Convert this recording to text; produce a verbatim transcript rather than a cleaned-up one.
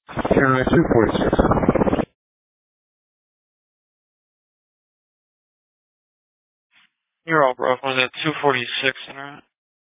Carolina two forty-six. You're all broke on that two forty-six, alright?